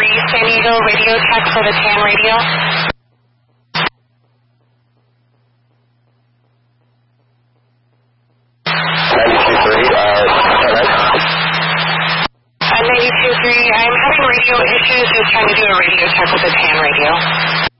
San Diego radio check for the TAN radio. 92.3, I'm having radio issues, just trying to do a radio check with the TAN radio.